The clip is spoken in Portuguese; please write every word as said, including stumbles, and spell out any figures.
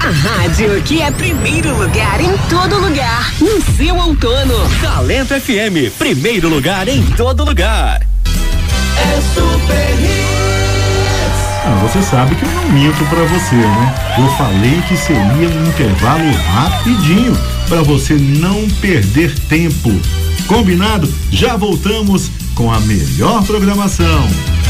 A rádio que é primeiro lugar em todo lugar, no seu outono. Talento F M, primeiro lugar em todo lugar. É Super Hits. Ah, você sabe que eu não minto pra você, né? Eu falei que seria um intervalo rapidinho, pra você não perder tempo. Combinado? Já voltamos com a melhor programação.